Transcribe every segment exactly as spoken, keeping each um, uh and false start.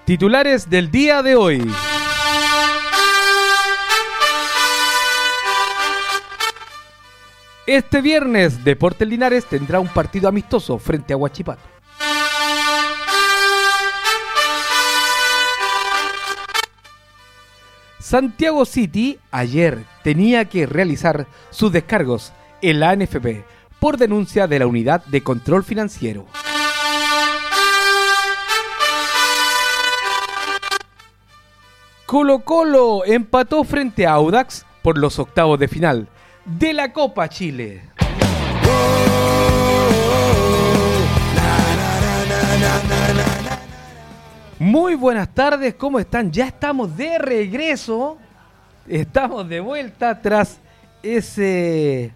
Titulares del día de hoy. Este viernes, Deportes Linares tendrá un partido amistoso frente a Huachipato. Santiago City ayer tenía que realizar sus descargos en la A N F P por denuncia de la Unidad de Control Financiero. Colo Colo empató frente a Audax por los octavos de final de la Copa Chile. Muy buenas tardes, ¿cómo están? Ya estamos de regreso, estamos de vuelta tras ese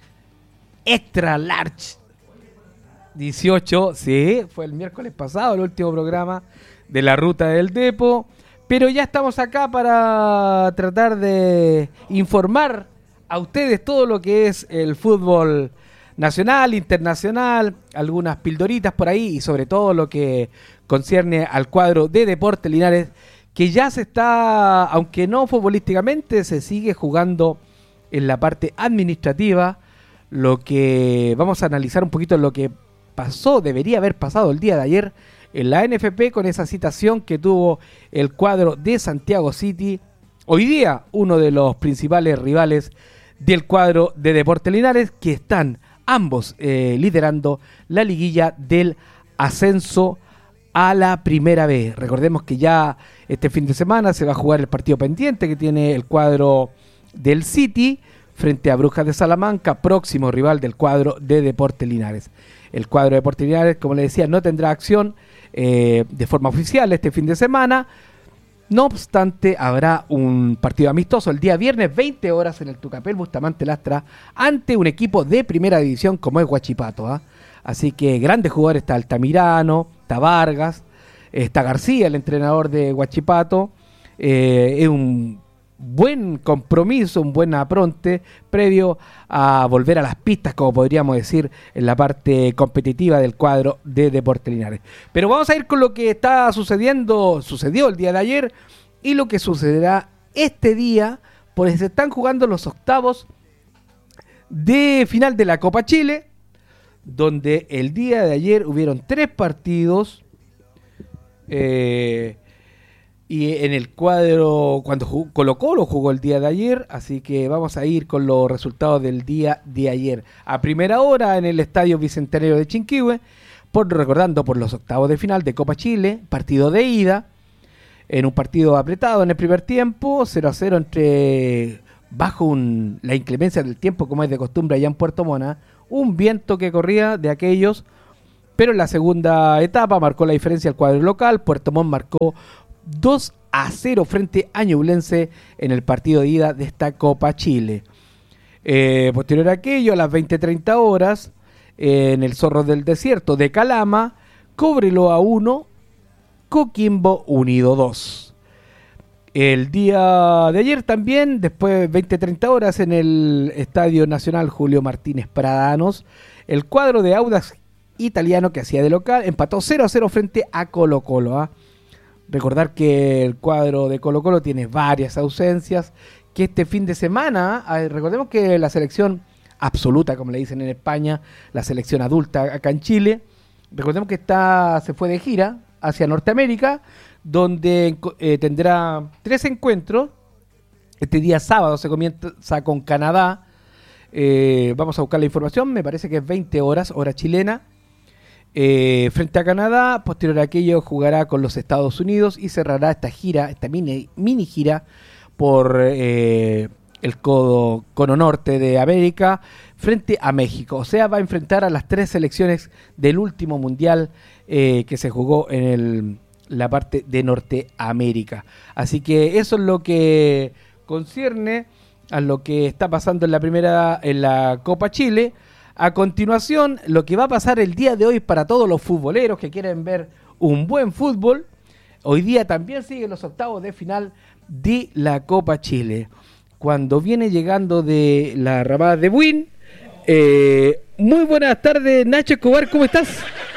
Extra Large dieciocho, sí, fue el miércoles pasado el último programa de la Ruta del Depo, pero ya estamos acá para tratar de informar a ustedes todo lo que es el fútbol nacional, internacional, algunas pildoritas por ahí y sobre todo lo que concierne al cuadro de Deportes Linares, que ya se está, aunque no futbolísticamente, se sigue jugando en la parte administrativa. Lo que vamos a analizar un poquito lo que pasó, debería haber pasado el día de ayer en la N F P con esa citación que tuvo el cuadro de Santiago City, hoy día uno de los principales rivales del cuadro de Deportes Linares, que están ambos eh, liderando la liguilla del ascenso a la primera B. Recordemos que ya este fin de semana se va a jugar el partido pendiente que tiene el cuadro del City frente a Brujas de Salamanca, próximo rival del cuadro de Deportes Linares. El cuadro de Deportes Linares, como les decía, no tendrá acción eh, de forma oficial este fin de semana. No obstante, habrá un partido amistoso el día viernes, veinte horas en el Tucapel Bustamante Lastra, ante un equipo de primera división como es Huachipato. ¿eh? Así que grandes jugadores, está Altamirano, está Vargas, está García, el entrenador de Huachipato. Eh, es un buen compromiso, un buen apronte previo a volver a las pistas, como podríamos decir, en la parte competitiva del cuadro de Deportes Linares. Pero vamos a ir con lo que está sucediendo, sucedió el día de ayer y lo que sucederá este día, pues se están jugando los octavos de final de la Copa Chile, donde el día de ayer hubieron tres partidos, eh, y en el cuadro, cuando jugó, Colo Colo jugó el día de ayer, así que vamos a ir con los resultados del día de ayer. A primera hora en el Estadio Bicentenario de Chinquihue, por, recordando por los octavos de final de Copa Chile, partido de ida, en un partido apretado en el primer tiempo, cero a cero entre, bajo un, la inclemencia del tiempo como es de costumbre allá en Puerto Montt, un viento que corría de aquellos, pero en la segunda etapa marcó la diferencia el cuadro local. Puerto Montt marcó dos a cero frente a Ñublense en el partido de ida de esta Copa Chile. Eh, posterior a aquello, a las veinte treinta horas, eh, en el Zorro del Desierto de Calama, Cobreloa uno, Coquimbo Unido dos. El día de ayer también, después veinte treinta horas, en el Estadio Nacional Julio Martínez Pradanos, el cuadro de Audax Italiano, que hacía de local, empató cero a cero frente a Colo Colo. ¿eh? Recordar que el cuadro de Colo Colo tiene varias ausencias, que este fin de semana, eh, recordemos que la selección absoluta, como le dicen en España, la selección adulta acá en Chile, recordemos que está se fue de gira hacia Norteamérica, donde eh, tendrá tres encuentros. Este día sábado se comienza con Canadá, eh, vamos a buscar la información, me parece que es veinte horas, hora chilena. Eh, frente a Canadá, posterior a aquello jugará con los Estados Unidos y cerrará esta gira, esta mini, mini gira por eh, el codo, cono norte de América frente a México. O sea, va a enfrentar a las tres selecciones del último mundial eh, que se jugó en el, la parte de Norteamérica. Así que eso es lo que concierne a lo que está pasando en la primera, en la Copa Chile. A continuación, lo que va a pasar el día de hoy para todos los futboleros que quieren ver un buen fútbol. Hoy día también siguen los octavos de final de la Copa Chile. Cuando viene llegando de la ramada de Buin. Eh, muy buenas tardes, Nacho Escobar, ¿cómo estás?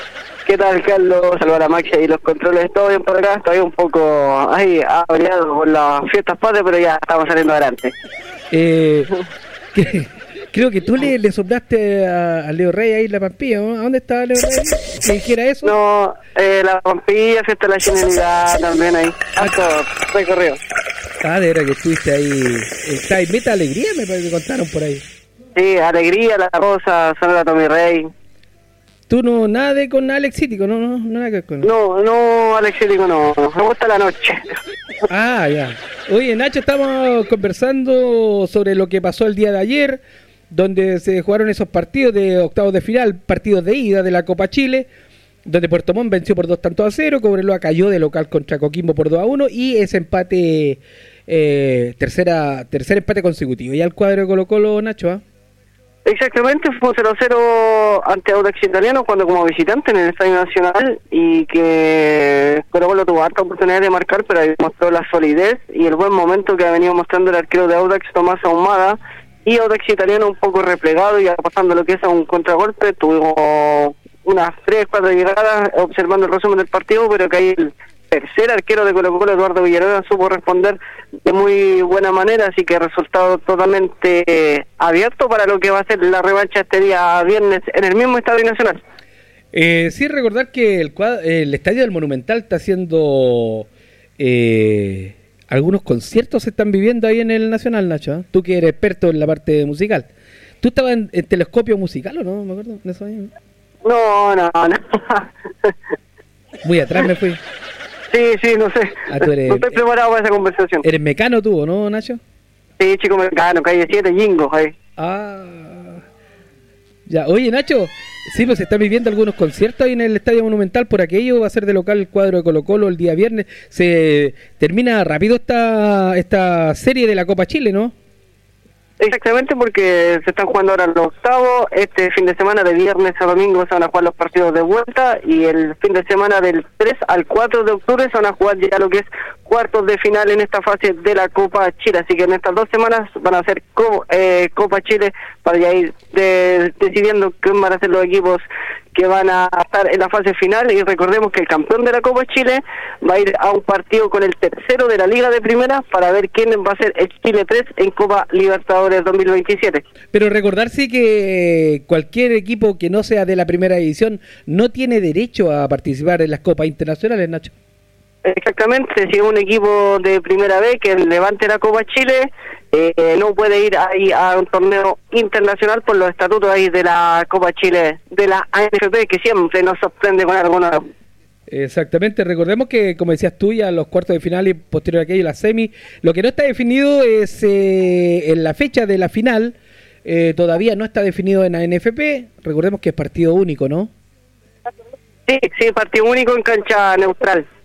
¿Qué tal, Carlos? Saludar a Maxi y los controles, todo bien por acá. Estoy un poco ahí abriado por las fiestas patrias, pero ya estamos saliendo adelante. Eh, que, creo que tú le, le soplaste a, a Leo Rey ahí en la Pampilla, ¿no? ¿A dónde estaba Leo Rey? ¿Que dijera eso? No, eh, la Pampilla, fiesta de la Generalidad también ahí. Harto recorrido. Ah, de verdad que estuviste ahí. Está ahí, meta alegría, me parece que contaron por ahí. Sí, Alegría, La Rosa, Sonora Tommy Rey. Tú no, nada de con Alex Cítico, no, no, no nada que ver con él. No, no, Alex Cítico no, me gusta la noche. Ah, ya. Oye, Nacho, estamos conversando sobre lo que pasó el día de ayer, donde se jugaron esos partidos de octavos de final, partidos de ida de la Copa Chile, donde Puerto Montt venció por dos tantos a cero, Cobreloa cayó de local contra Coquimbo por dos a uno, y ese empate, eh, tercera, tercer empate consecutivo. Ya el cuadro de Colo Colo, Nacho, ¿ah? ¿eh? Exactamente, fue cero cero ante Audax Italiano cuando como visitante en el Estadio Nacional, y que Colo Colo tuvo harta oportunidad de marcar, pero ahí mostró la solidez y el buen momento que ha venido mostrando el arquero de Audax, Tomás Ahumada, y Audax Italiano un poco replegado y pasando lo que es a un contragolpe. Tuvo unas tres, cuatro llegadas observando el resumen del partido, pero que ahí el tercer arquero de Colo Colo, Eduardo Villanueva, supo responder de muy buena manera, así que resultado totalmente eh, abierto para lo que va a ser la revancha este día viernes en el mismo Estadio Nacional. Eh, sí, recordar que el, cuad- el Estadio del Monumental está haciendo eh, algunos conciertos, se están viviendo ahí en el Nacional, Nacho, ¿eh? Tú que eres experto en la parte musical. ¿Tú estabas en, en Telescopio Musical o no? Me acuerdo en esos años. No, no, no. Muy atrás me fui. Sí, sí, no sé. Ah, tú eres- no estoy preparado para esa conversación. ¿Eres mecano tú, o no, Nacho? Sí, chico mecano, calle siete, Jingo, ahí. Ah. Ya, oye, Nacho, sí, pues se están viviendo algunos conciertos ahí en el Estadio Monumental, por aquello va a ser de local el cuadro de Colo Colo el día viernes. Se termina rápido esta esta serie de la Copa Chile, ¿no? Exactamente, porque se están jugando ahora los octavos. Este fin de semana, de viernes a domingo, se van a jugar los partidos de vuelta, y el fin de semana del tres al cuatro de octubre se van a jugar ya lo que es cuartos de final en esta fase de la Copa Chile. Así que en estas dos semanas van a ser co eh, Copa Chile, para ya ir de decidiendo quién van a ser los equipos que van a estar en la fase final. Y recordemos que el campeón de la Copa Chile va a ir a un partido con el tercero de la Liga de Primera para ver quién va a ser el Chile tres en Copa Libertadores dos mil veintisiete. Pero recordar sí que cualquier equipo que no sea de la primera división no tiene derecho a participar en las copas internacionales, Nacho. Exactamente, si un equipo de primera vez que levante la Copa Chile eh, no puede ir ahí a un torneo internacional por los estatutos ahí de la Copa Chile, de la A N F P, que siempre nos sorprende con algunos. Exactamente, recordemos que, como decías tú, ya los cuartos de final y posterior a aquello, la semi, lo que no está definido es eh, en la fecha de la final, eh, todavía no está definido en la A N F P, recordemos que es partido único, ¿no? Sí, sí, partido único en cancha neutral.